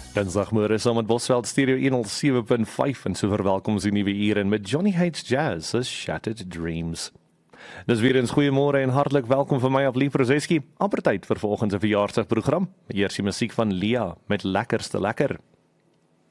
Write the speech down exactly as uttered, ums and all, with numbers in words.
Dinsdagmôre saam met Bosveld Stereo honderd sewe punt vyf en so verwelkom ons die nuwe uur in met Johnny Hates Jazz se Shattered Dreams. Dis weer eens goeiemôre en hartlik welkom vir my af Lee Prozeski. Amper tyd vir vanoggend se verjaarsdagprogram. Eers die musiek van Lia met Lekkerste Lekker.